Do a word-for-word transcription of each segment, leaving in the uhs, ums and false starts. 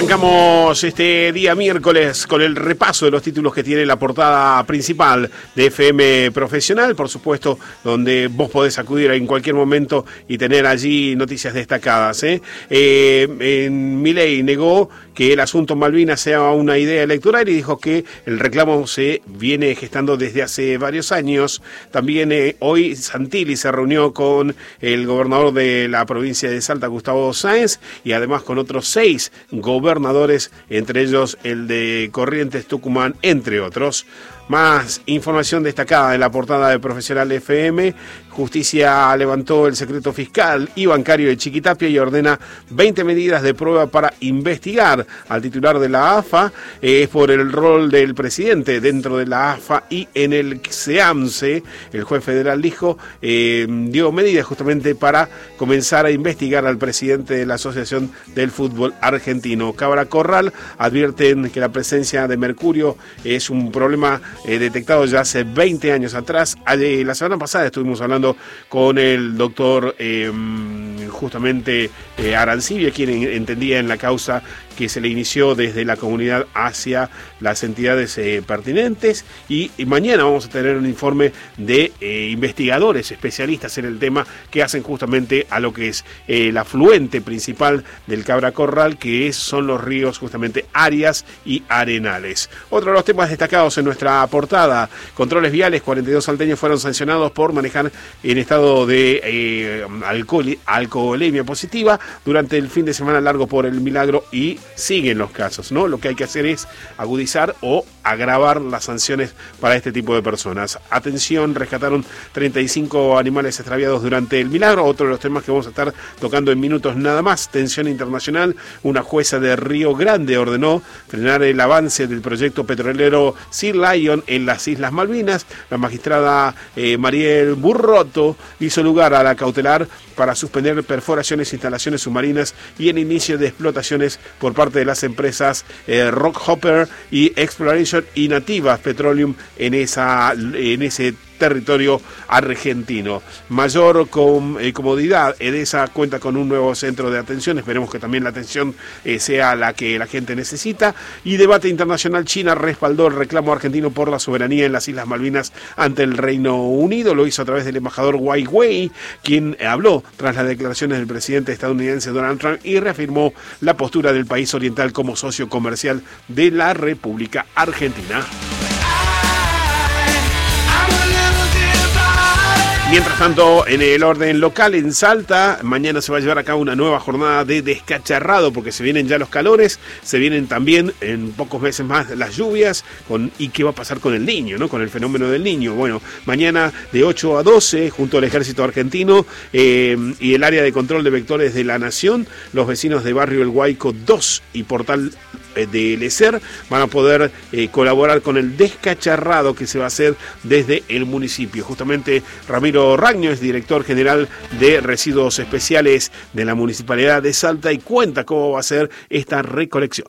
Arrancamos este día miércoles con el repaso de los títulos que tiene la portada principal de F M Profesional, por supuesto, donde vos podés acudir en cualquier momento y tener allí noticias destacadas. ¿eh? Eh, en Milei negó que el asunto Malvinas sea una idea electoral y dijo que el reclamo se viene gestando desde hace varios años. También eh, hoy Santilli se reunió con el gobernador de la provincia de Salta, Gustavo Sáenz, y además con otros seis gobernadores, entre ellos el de Corrientes, Tucumán, entre otros. Más información destacada en la portada de Profesional F M. Justicia levantó el secreto fiscal y bancario de Chiquitapia y ordena veinte medidas de prueba para investigar al titular de la A F A. Es eh, por el rol del presidente dentro de la A F A y en el SEAMSE. El juez federal dijo, eh, dio medidas justamente para comenzar a investigar al presidente de la Asociación del Fútbol Argentino. Cabra Corral advierten que la presencia de mercurio es un problema Eh, detectado ya hace veinte años atrás. Eh, la semana pasada estuvimos hablando con el doctor eh, justamente eh, Arancibia, quien entendía en la causa que se le inició desde la comunidad hacia las entidades eh, pertinentes, y, y mañana vamos a tener un informe de eh, investigadores especialistas en el tema que hacen justamente a lo que es eh, el afluente principal del Cabra Corral, que es, son los ríos justamente Arias y Arenales. Otro de los temas destacados en nuestra portada: controles viales, cuarenta y dos salteños fueron sancionados por manejar en estado de eh, alcohol, alcoholemia positiva durante el fin de semana largo por el Milagro, y siguen los casos, ¿no? Lo que hay que hacer es agudizar o agravar las sanciones para este tipo de personas. Atención, rescataron treinta y cinco animales extraviados durante el Milagro. Otro de los temas que vamos a estar tocando en minutos nada más. Tensión internacional. Una jueza de Río Grande ordenó frenar el avance del proyecto petrolero Sea Lion en las Islas Malvinas. La magistrada eh, Mariel Burroto hizo lugar a la cautelar para suspender perforaciones, instalaciones submarinas y el inicio de explotaciones por parte de las empresas eh, Rockhopper y Exploration y Nativas Petroleum en esa en ese territorio argentino. Mayor com, eh, comodidad. Edesa cuenta con un nuevo centro de atención. Esperemos que también la atención eh, sea la que la gente necesita. Y debate internacional. China respaldó el reclamo argentino por la soberanía en las Islas Malvinas ante el Reino Unido. Lo hizo a través del embajador Wai Wei, quien habló tras las declaraciones del presidente estadounidense Donald Trump y reafirmó la postura del país oriental como socio comercial de la República Argentina. Mientras tanto, en el orden local, en Salta, mañana se va a llevar a cabo una nueva jornada de descacharrado, porque se vienen ya los calores, se vienen también en pocos meses más las lluvias, con, y qué va a pasar con el Niño, ¿no? Con el fenómeno del Niño. Bueno, mañana de ocho a doce, junto al Ejército Argentino eh, y el área de control de vectores de la Nación, los vecinos de Barrio El Guayco dos y Portal de Lecer van a poder eh, colaborar con el descacharrado que se va a hacer desde el municipio. Justamente Ramiro Ragno es director general de Residuos Especiales de la Municipalidad de Salta y cuenta cómo va a ser esta recolección.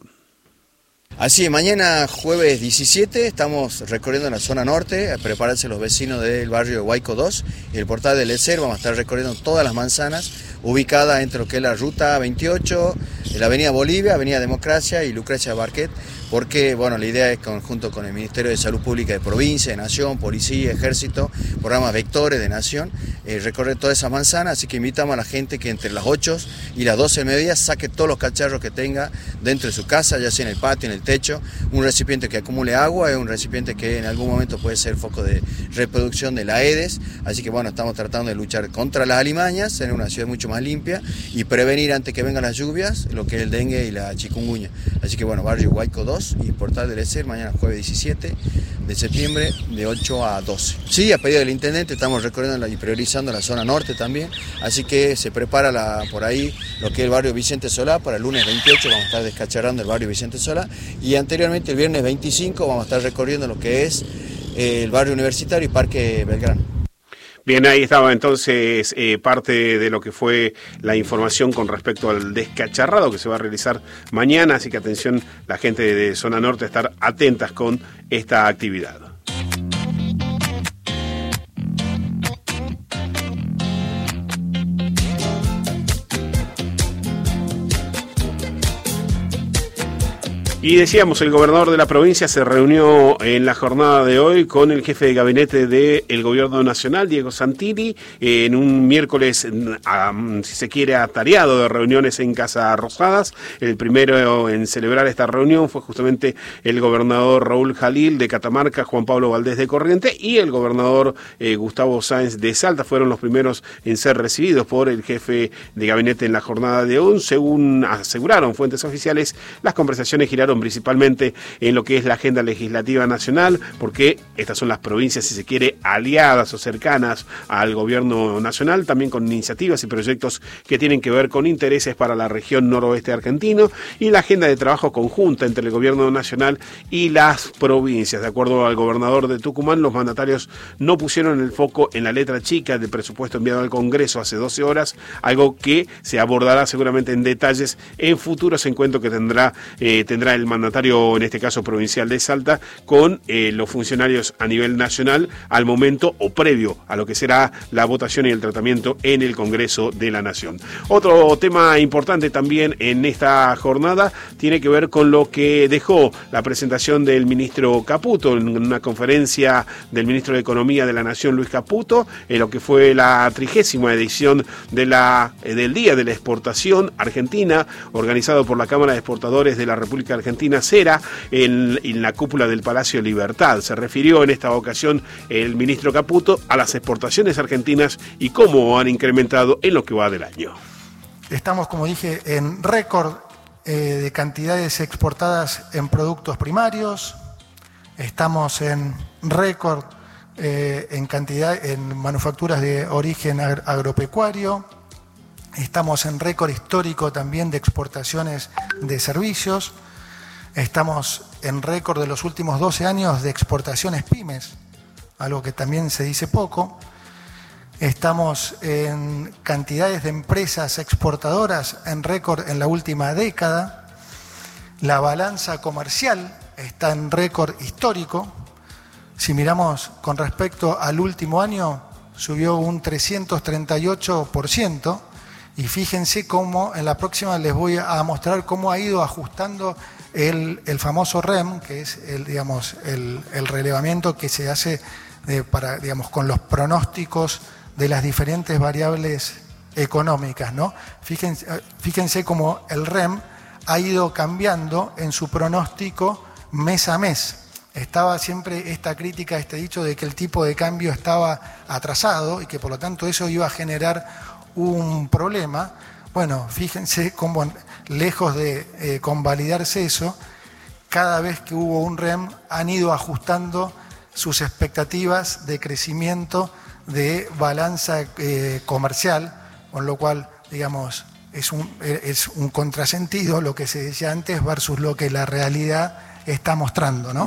Así, mañana jueves diecisiete estamos recorriendo la zona norte, a prepararse los vecinos del barrio de Guayco dos y el Portal de Lecer. Vamos a estar recorriendo todas las manzanas ubicadas entre lo que es la ruta veintiocho, la avenida Bolivia, avenida Democracia y Lucrecia Barquet, porque bueno, la idea es conjunto con el Ministerio de Salud Pública de provincia, de nación, policía, ejército, programas vectores de nación, eh, recorrer toda esa manzana, así que invitamos a la gente que entre las ocho y las doce del mediodía saque todos los cacharros que tenga dentro de su casa, ya sea en el patio, en el techo, un recipiente que acumule agua, es un recipiente que en algún momento puede ser foco de reproducción de la Aedes, así que bueno, estamos tratando de luchar contra las alimañas, tener una ciudad mucho más limpia y prevenir antes que vengan las lluvias lo que es el dengue y la chikungunya. Así que bueno, barrio Guayco dos y Portal del Lecer, mañana jueves diecisiete de septiembre de ocho a doce. Sí, a pedido del intendente estamos recorriendo y priorizando la zona norte también, así que se prepara la, por ahí lo que es el barrio Vicente Solá. Para el lunes veintiocho vamos a estar descacharrando el barrio Vicente Solá y anteriormente el viernes veinticinco vamos a estar recorriendo lo que es eh, el barrio Universitario y Parque Belgrano. Bien, ahí estaba entonces eh, parte de lo que fue la información con respecto al descacharrado que se va a realizar mañana, así que atención la gente de zona norte a estar atentas con esta actividad. Y decíamos, el gobernador de la provincia se reunió en la jornada de hoy con el jefe de gabinete del gobierno nacional, Diego Santilli, en un miércoles, um, si se quiere, atareado de reuniones en Casa Rosadas. El primero en celebrar esta reunión fue justamente el gobernador Raúl Jalil de Catamarca, Juan Pablo Valdés de Corrientes y el gobernador eh, Gustavo Sáenz de Salta. Fueron los primeros en ser recibidos por el jefe de gabinete en la jornada de hoy. Según aseguraron fuentes oficiales, las conversaciones giraron principalmente en lo que es la agenda legislativa nacional, porque estas son las provincias, si se quiere, aliadas o cercanas al gobierno nacional, también con iniciativas y proyectos que tienen que ver con intereses para la región noroeste argentino, y la agenda de trabajo conjunta entre el gobierno nacional y las provincias. De acuerdo al gobernador de Tucumán, los mandatarios no pusieron el foco en la letra chica del presupuesto enviado al Congreso hace doce horas, algo que se abordará seguramente en detalles en futuros encuentros que tendrá, eh, tendrá el mandatario, en este caso provincial de Salta, con eh, los funcionarios a nivel nacional al momento o previo a lo que será la votación y el tratamiento en el Congreso de la Nación. Otro tema importante también en esta jornada tiene que ver con lo que dejó la presentación del ministro Caputo en una conferencia del ministro de Economía de la Nación, Luis Caputo, en lo que fue la trigésima edición de la, eh, del Día de la Exportación Argentina, organizado por la Cámara de Exportadores de la República Argentina, CERA, en, en la cúpula del Palacio Libertad. Se refirió en esta ocasión el ministro Caputo a las exportaciones argentinas y cómo han incrementado en lo que va del año. Estamos, como dije, en récord eh, de cantidades exportadas en productos primarios, estamos en récord eh, en cantidad en manufacturas de origen ag- agropecuario, estamos en récord histórico también de exportaciones de servicios. Estamos en récord de los últimos doce años de exportaciones pymes, algo que también se dice poco. Estamos en cantidades de empresas exportadoras en récord en la última década. La balanza comercial está en récord histórico. Si miramos con respecto al último año, subió un trescientos treinta y ocho por ciento. Y fíjense cómo en la próxima les voy a mostrar cómo ha ido ajustando el, el famoso R E M, que es el, digamos, el, el relevamiento que se hace de, para, digamos, con los pronósticos de las diferentes variables económicas, ¿no? Fíjense, fíjense cómo el R E M ha ido cambiando en su pronóstico mes a mes. Estaba siempre esta crítica, este dicho de que el tipo de cambio estaba atrasado y que por lo tanto eso iba a generar un problema. Bueno, fíjense cómo lejos de eh, convalidarse eso, cada vez que hubo un R E M han ido ajustando sus expectativas de crecimiento de balanza eh, comercial, con lo cual, digamos, es un, es un contrasentido lo que se decía antes versus lo que la realidad está mostrando, ¿no?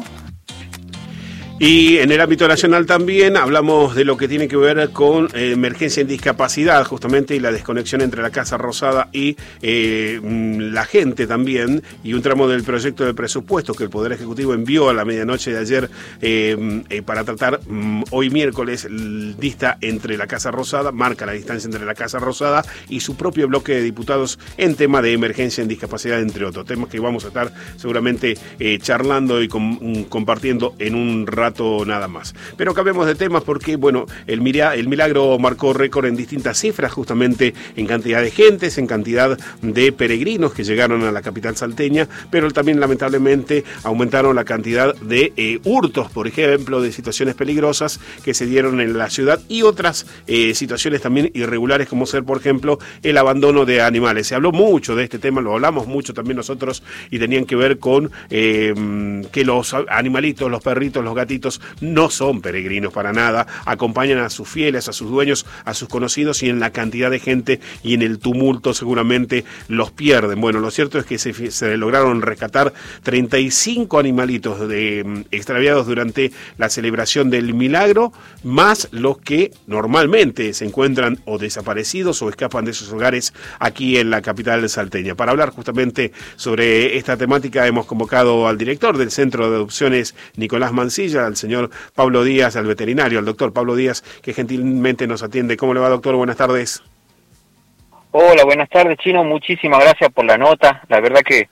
Y en el ámbito nacional también hablamos de lo que tiene que ver con eh, emergencia en discapacidad, justamente, y la desconexión entre la Casa Rosada y eh, la gente también, y un tramo del proyecto de presupuesto que el Poder Ejecutivo envió a la medianoche de ayer eh, eh, para tratar mm, hoy miércoles, dista entre la Casa Rosada, marca la distancia entre la Casa Rosada y su propio bloque de diputados en tema de emergencia en discapacidad, entre otros temas que vamos a estar seguramente eh, charlando y com- compartiendo en un rato nada más. Pero cambiemos de temas porque, bueno, el, mira, el milagro marcó récord en distintas cifras, justamente en cantidad de gentes, en cantidad de peregrinos que llegaron a la capital salteña, pero también lamentablemente aumentaron la cantidad de eh, hurtos, por ejemplo, de situaciones peligrosas que se dieron en la ciudad y otras eh, situaciones también irregulares, como ser, por ejemplo, el abandono de animales. Se habló mucho de este tema, lo hablamos mucho también nosotros, y tenían que ver con eh, que los animalitos, los perritos, los gatitos, no son peregrinos para nada, acompañan a sus fieles, a sus dueños, a sus conocidos, y en la cantidad de gente y en el tumulto seguramente los pierden. Bueno, lo cierto es que se, se lograron rescatar treinta y cinco animalitos de, extraviados durante la celebración del milagro, más los que normalmente se encuentran o desaparecidos o escapan de sus hogares aquí en la capital salteña. Para hablar justamente sobre esta temática hemos convocado al director del Centro de Adopciones, Nicolás Mancilla, al señor Pablo Díaz, al veterinario, al doctor Pablo Díaz, que gentilmente nos atiende. ¿Cómo le va, doctor? Buenas tardes. Hola, buenas tardes, Chino. Muchísimas gracias por la nota. La verdad que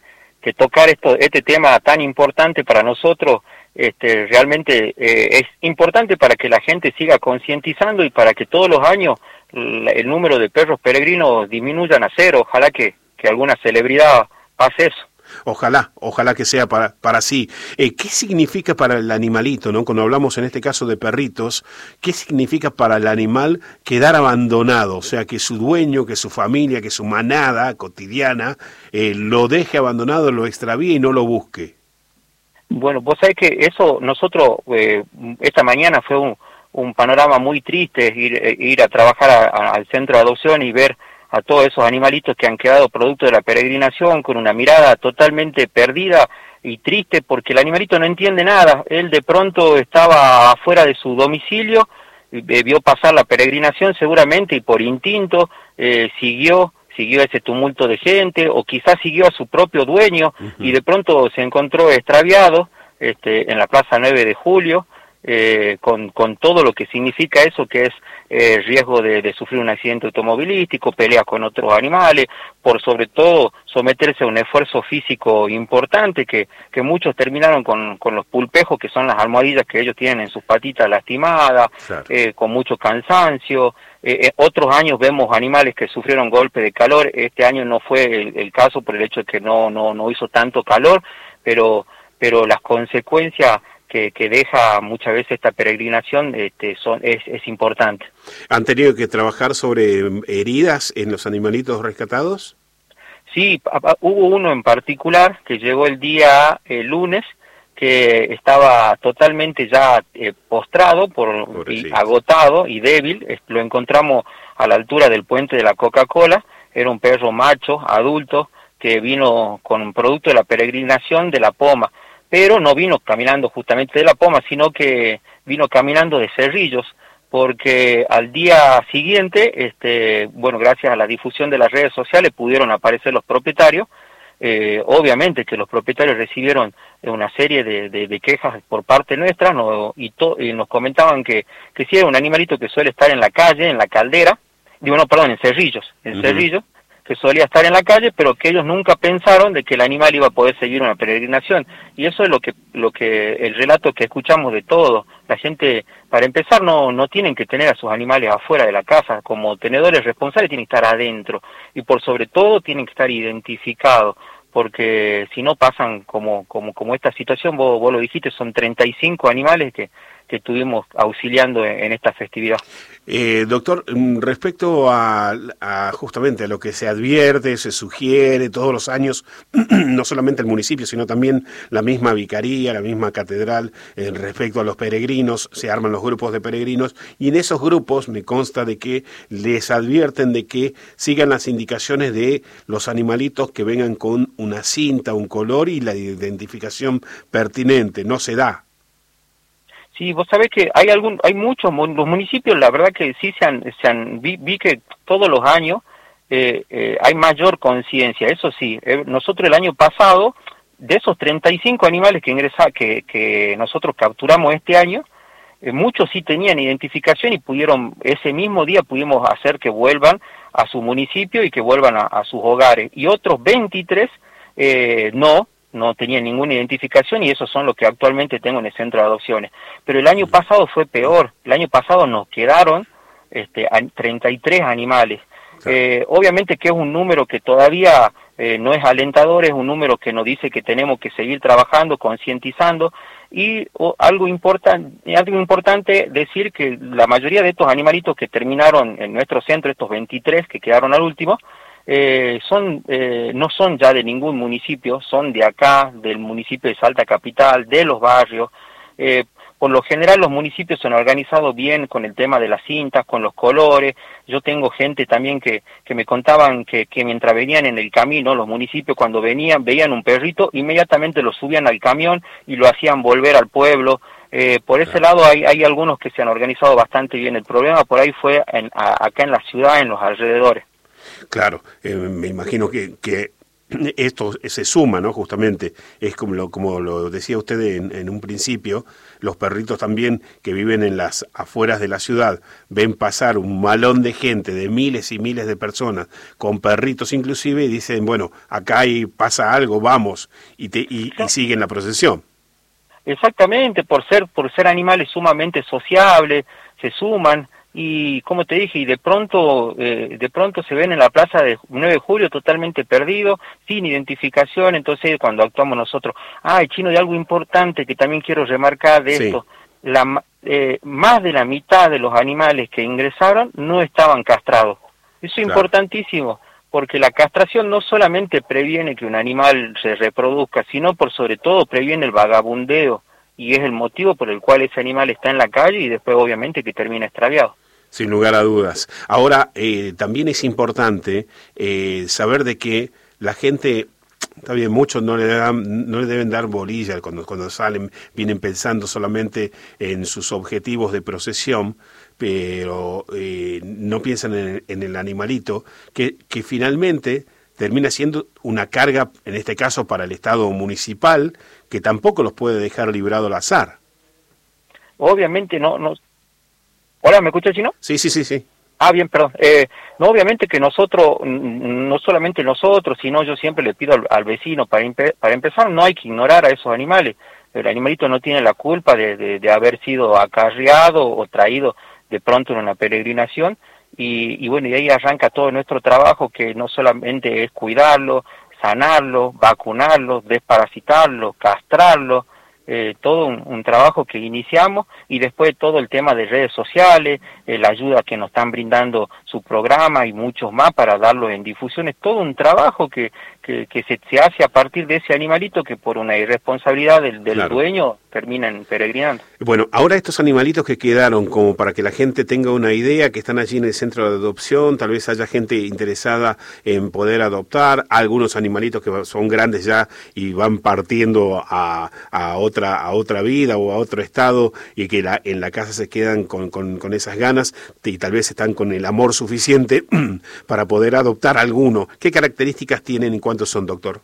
que tocar esto, este tema tan importante para nosotros. Este, realmente eh, es importante para que la gente siga concientizando y para que todos los años el número de perros peregrinos disminuyan a cero. Ojalá que, que alguna celebridad pase eso. Ojalá, ojalá que sea para, para sí. Eh, ¿Qué significa para el animalito, no? Cuando hablamos en este caso de perritos, ¿qué significa para el animal quedar abandonado? O sea, que su dueño, que su familia, que su manada cotidiana eh, lo deje abandonado, lo extravíe y no lo busque. Bueno, vos sabés que eso nosotros, eh, esta mañana fue un, un panorama muy triste, ir, ir a trabajar a, a, al centro de adopción y ver a todos esos animalitos que han quedado producto de la peregrinación con una mirada totalmente perdida y triste porque el animalito no entiende nada. Él de pronto estaba afuera de su domicilio, eh, vio pasar la peregrinación seguramente y por instinto eh, siguió siguió ese tumulto de gente, o quizás siguió a su propio dueño, uh-huh. y de pronto se encontró extraviado este, en la Plaza nueve de Julio, eh, con, con todo lo que significa eso, que es eh, riesgo de, de sufrir un accidente automovilístico, pelea con otros animales, por sobre todo someterse a un esfuerzo físico importante, que, que muchos terminaron con, con los pulpejos, que son las almohadillas que ellos tienen en sus patitas lastimadas, claro. eh, con mucho cansancio. Eh, eh, otros años vemos animales que sufrieron golpe de calor. Este año no fue el, el caso por el hecho de que no no no hizo tanto calor, pero pero las consecuencias que, que deja muchas veces esta peregrinación este, son es, es importante. ¿Han tenido que trabajar sobre heridas en los animalitos rescatados? Sí, hubo uno en particular que llegó el día el lunes, que estaba totalmente ya eh, postrado, por, y agotado y débil. Lo encontramos a la altura del puente de la Coca-Cola. Era un perro macho, adulto, que vino con producto de la peregrinación de la Poma, pero no vino caminando justamente de la Poma, sino que vino caminando de Cerrillos, porque al día siguiente, este, bueno, gracias a la difusión de las redes sociales pudieron aparecer los propietarios. Eh, obviamente que los propietarios recibieron una serie de, de, de quejas por parte nuestra, no, y, to, y nos comentaban que, que si era un animalito que suele estar en la calle, en la caldera, digo, no, perdón, en Cerrillos, en uh-huh. Cerrillos, que solía estar en la calle, pero que ellos nunca pensaron de que el animal iba a poder seguir una peregrinación. Y eso es lo que, lo que el relato que escuchamos de todo. La gente, para empezar, no, no tienen que tener a sus animales afuera de la casa. Como tenedores responsables tienen que estar adentro. Y por sobre todo tienen que estar identificados, porque si no pasan como, como, como esta situación, vos, vos lo dijiste, son treinta y cinco animales que, que estuvimos auxiliando en, en esta festividad. Eh, doctor, respecto a, a justamente a lo que se advierte, se sugiere todos los años, no solamente el municipio, sino también la misma vicaría, la misma catedral, eh, respecto a los peregrinos, se arman los grupos de peregrinos, y en esos grupos me consta de que les advierten de que sigan las indicaciones de los animalitos que vengan con una cinta, un color y la identificación pertinente. No se da. Sí, vos sabés que hay algún, hay muchos, los municipios, la verdad que sí se han, se han vi, vi que todos los años eh, eh, hay mayor conciencia, eso sí. Eh, nosotros el año pasado, de esos treinta y cinco animales que ingresa, que, que nosotros capturamos este año, eh, muchos sí tenían identificación y pudieron, ese mismo día pudimos hacer que vuelvan a su municipio y que vuelvan a, a sus hogares. Y otros veintitrés eh, no, no tenían ninguna identificación, y esos son los que actualmente tengo en el centro de adopciones. Pero el año pasado fue peor. El año pasado nos quedaron este, treinta y tres animales. Eh, obviamente que es un número que todavía eh, no es alentador, es un número que nos dice que tenemos que seguir trabajando, concientizando, y oh, algo importante, algo importante decir que la mayoría de estos animalitos que terminaron en nuestro centro, estos veintitrés que quedaron al último, Eh, son eh, no son ya de ningún municipio, son de acá, del municipio de Salta Capital, de los barrios. Eh, por lo general los municipios se han organizado bien con el tema de las cintas, con los colores. Yo tengo gente también que, que me contaban que, que mientras venían en el camino, los municipios cuando venían, veían un perrito, inmediatamente lo subían al camión y lo hacían volver al pueblo. Eh, por ese lado hay, hay algunos que se han organizado bastante bien. El problema por ahí fue en, a, acá en la ciudad, en los alrededores. Claro, eh, me imagino que, que esto se suma, ¿no? Justamente, es como lo, como lo decía usted en, en un principio, los perritos también que viven en las afueras de la ciudad, ven pasar un malón de gente, de miles y miles de personas, con perritos inclusive, y dicen, bueno, acá hay, pasa algo, vamos, y, te, y, y siguen la procesión. Exactamente, por ser, por ser animales sumamente sociables, se suman, y como te dije, y de pronto eh, de pronto se ven en la plaza de nueve de julio totalmente perdidos, sin identificación. Entonces cuando actuamos nosotros, ah, Chino, y algo importante que también quiero remarcar de Sí. esto, la, eh, más de la mitad de los animales que ingresaron no estaban castrados. Eso es Claro. importantísimo, porque la castración no solamente previene que un animal se reproduzca, sino por sobre todo previene el vagabundeo, y es el motivo por el cual ese animal está en la calle y después obviamente que termina extraviado. Sin lugar a dudas. Ahora, eh, también es importante eh, saber de que la gente, está bien, muchos no le dan, no le deben dar bolilla cuando, cuando salen, vienen pensando solamente en sus objetivos de procesión, pero eh, no piensan en, en el animalito, que, que finalmente termina siendo una carga, en este caso para el Estado municipal, que tampoco los puede dejar librado al azar. Obviamente no, no. Hola, ¿me escuchas, Chino? Sí, sí, sí, sí. Ah, bien, perdón. Eh, no, obviamente que nosotros, no solamente nosotros, sino yo siempre le pido al, al vecino, para, para empezar, no hay que ignorar a esos animales. El animalito no tiene la culpa de, de, de haber sido acarreado o traído de pronto en una peregrinación, y, y bueno, y ahí arranca todo nuestro trabajo, que no solamente es cuidarlo, sanarlo, vacunarlo, desparasitarlo, castrarlo, Eh, todo un, un trabajo que iniciamos, y después todo el tema de redes sociales, eh, la ayuda que nos están brindando su programa y muchos más para darlo en difusión. Es todo un trabajo que, que, que se, se hace a partir de ese animalito que por una irresponsabilidad del, del Claro. dueño terminan peregrinando. Bueno, ahora estos animalitos que quedaron, como para que la gente tenga una idea, que están allí en el centro de adopción, tal vez haya gente interesada en poder adoptar, algunos animalitos que son grandes ya y van partiendo a, a otra a otra vida o a otro estado, y que la, en la casa se quedan con, con, con esas ganas y tal vez están con el amor suficiente para poder adoptar alguno. ¿Qué características tienen y cuántos son, doctor?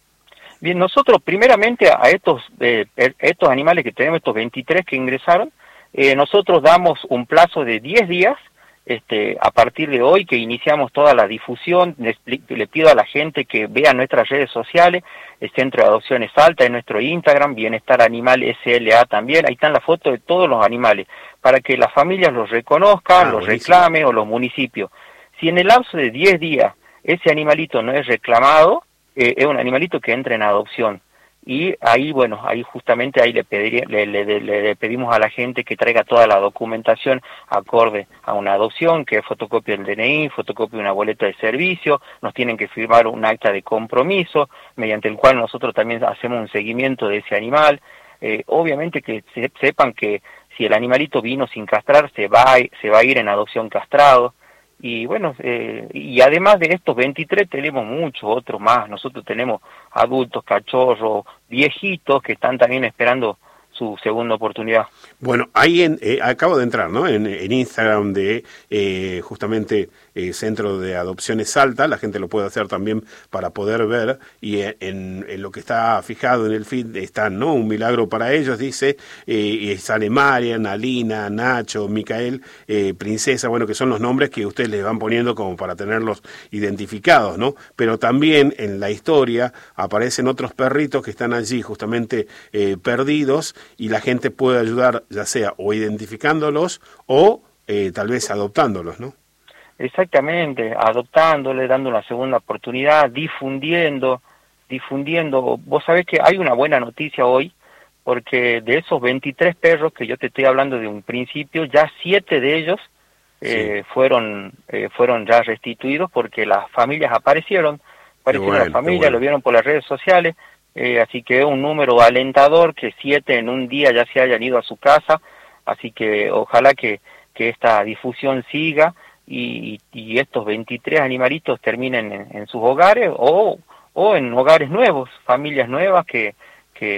Bien, nosotros primeramente a estos eh, estos animales que tenemos, estos veintitrés que ingresaron, eh, nosotros damos un plazo de diez días, este, a partir de hoy que iniciamos toda la difusión. Le, le pido a la gente que vea nuestras redes sociales, el Centro de Adopciones Salta, en nuestro Instagram, Bienestar Animal S L A también, ahí están las fotos de todos los animales, para que las familias los reconozcan, Ah, los buenísimo. reclamen, o los municipios. Si en el lapso de diez días ese animalito no es reclamado, Eh, es un animalito que entra en adopción, y ahí, bueno, ahí justamente ahí le, pediría, le, le, le, le pedimos a la gente que traiga toda la documentación acorde a una adopción, que es fotocopia del D N I, fotocopia de una boleta de servicio, nos tienen que firmar un acta de compromiso, mediante el cual nosotros también hacemos un seguimiento de ese animal. Eh, obviamente que se, sepan que si el animalito vino sin castrar, se va, a, se va a ir en adopción castrado. Y bueno, eh, y además de estos veintitrés tenemos muchos otros más. Nosotros tenemos adultos, cachorros, viejitos que están también esperando su segunda oportunidad. Bueno, ahí en, eh, acabo de entrar, ¿no? En, en Instagram de eh, justamente eh, Centro de Adopciones Salta, la gente lo puede hacer también para poder ver, y en, en lo que está fijado en el feed están, ¿no? Un milagro para ellos, dice, eh, y sale Marian, Alina, Nacho, Micael, eh, Princesa, bueno, que son los nombres que ustedes les van poniendo como para tenerlos identificados, ¿no? Pero también en la historia aparecen otros perritos que están allí justamente eh, perdidos, y la gente puede ayudar, ya sea o identificándolos o eh, tal vez adoptándolos, ¿no? Exactamente, adoptándole, dando una segunda oportunidad, difundiendo, difundiendo. Vos sabés que hay una buena noticia hoy, porque de esos veintitrés perros que yo te estoy hablando de un principio, ya siete de ellos eh, sí. fueron eh, fueron ya restituidos, porque las familias aparecieron, aparecieron bueno, las familias, bueno. Lo vieron por las redes sociales. Eh, así que es un número alentador que siete en un día ya se hayan ido a su casa, así que ojalá que, que esta difusión siga y, y estos veintitrés animalitos terminen en, en sus hogares o, o en hogares nuevos, familias nuevas que, que,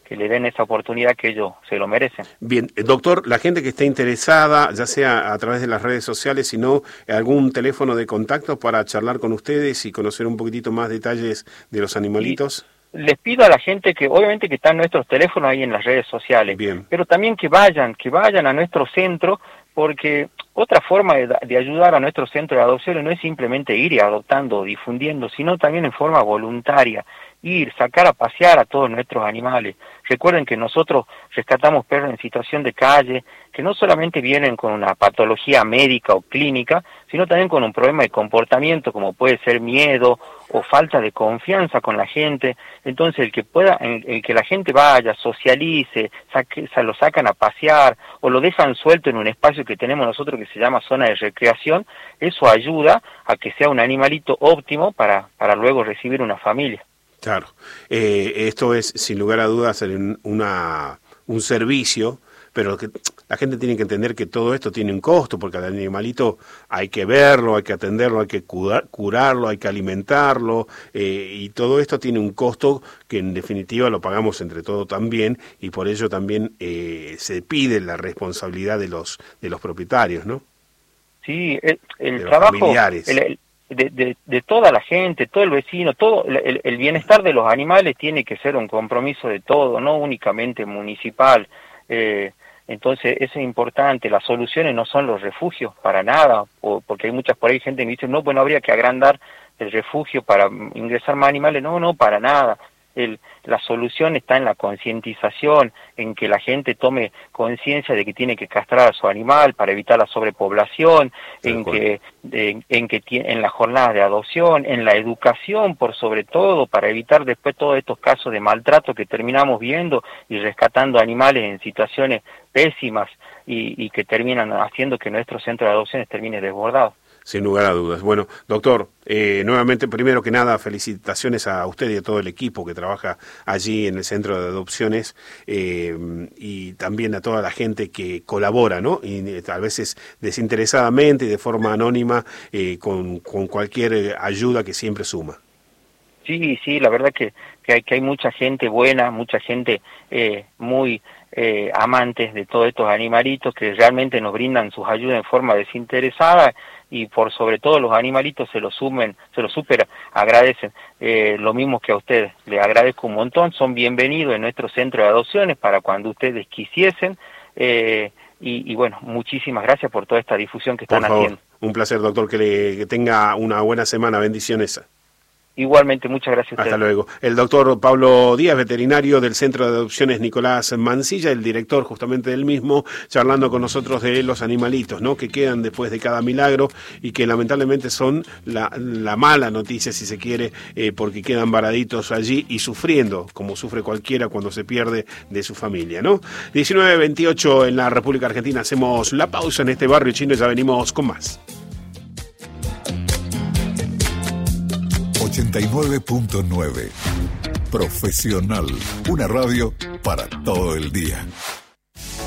que le den esa oportunidad que ellos se lo merecen. Bien, doctor, la gente que esté interesada, ya sea a través de las redes sociales, sino algún teléfono de contacto para charlar con ustedes y conocer un poquitito más detalles de los animalitos. Y les pido a la gente que, obviamente que están nuestros teléfonos ahí en las redes sociales, Bien. pero también que vayan, que vayan a nuestro centro, porque otra forma de, de ayudar a nuestro centro de adopciones no es simplemente ir y adoptando o difundiendo, sino también en forma voluntaria, ir, sacar a pasear a todos nuestros animales. Recuerden que nosotros rescatamos perros en situación de calle, que no solamente vienen con una patología médica o clínica, sino también con un problema de comportamiento, como puede ser miedo o falta de confianza con la gente. Entonces el que pueda, el, el que la gente vaya, socialice, saque, se lo sacan a pasear o lo dejan suelto en un espacio que tenemos nosotros que se llama zona de recreación, eso ayuda a que sea un animalito óptimo para, para luego recibir una familia. Claro, eh, esto es sin lugar a dudas una, un servicio, pero que la gente tiene que entender que todo esto tiene un costo, porque al animalito hay que verlo, hay que atenderlo, hay que curar, curarlo, hay que alimentarlo, eh, y todo esto tiene un costo que en definitiva lo pagamos entre todos también, y por ello también eh, se pide la responsabilidad de los de los propietarios, ¿no? Sí, el, el de trabajo, los familiares. El, el, De, de, de toda la gente, todo el vecino, todo el, el bienestar de los animales tiene que ser un compromiso de todo, no únicamente municipal. Eh, entonces eso es importante. Las soluciones no son los refugios para nada, o, porque hay muchas por ahí gente que dice, no, bueno, habría que agrandar el refugio para ingresar más animales. No, no, para nada. El, la solución está en la concientización, en que la gente tome conciencia de que tiene que castrar a su animal para evitar la sobrepoblación, en que, en, en que en las jornadas de adopción, en la educación por sobre todo, para evitar después todos estos casos de maltrato que terminamos viendo y rescatando animales en situaciones pésimas y, y que terminan haciendo que nuestro centro de adopciones termine desbordado. Sin lugar a dudas. Bueno, doctor, eh, nuevamente, primero que nada, felicitaciones a usted y a todo el equipo que trabaja allí en el Centro de Adopciones, eh, y también a toda la gente que colabora, ¿no? Y eh, a veces desinteresadamente y de forma anónima, eh, con, con cualquier ayuda que siempre suma. Sí, sí, la verdad que, que, hay, que hay mucha gente buena, mucha gente eh, muy eh, amantes de todos estos animalitos que realmente nos brindan sus ayudas en forma desinteresada, y por sobre todo los animalitos se lo sumen, se lo super agradecen, eh, lo mismo que a ustedes, les agradezco un montón, son bienvenidos en nuestro centro de adopciones para cuando ustedes quisiesen, eh, y, y bueno, muchísimas gracias por toda esta difusión que están por favor, haciendo. Un placer, doctor, que, le, que tenga una buena semana, bendiciones. Igualmente, muchas gracias a ustedes. Hasta luego. El doctor Pablo Díaz, veterinario del Centro de Adopciones Nicolás Mancilla, el director justamente del mismo, charlando con nosotros de los animalitos, ¿no? Que quedan después de cada milagro y que lamentablemente son la, la mala noticia, si se quiere, eh, porque quedan varaditos allí y sufriendo, como sufre cualquiera cuando se pierde de su familia, ¿no? diecinueve veintiocho en la República Argentina. Hacemos la pausa en este barrio chino y ya venimos con más. ochenta y nueve punto nueve Profesional, una radio para todo el día.